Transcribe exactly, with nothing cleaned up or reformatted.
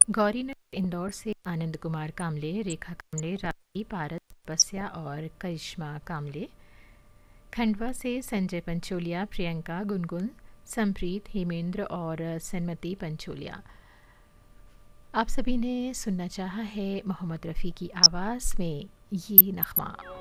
गौरी नगर इंदौर से आनंद कुमार कामले, रेखा कामले, राखी, पारस तपस्या और करिश्मा कामले। खंडवा से संजय पंचोलिया, प्रियंका, गुनगुन, संप्रीत, हेमेंद्र और सन्मति पंचोलिया। आप सभी ने सुनना चाहा है मोहम्मद रफ़ी की आवाज़ में ये नग़मा।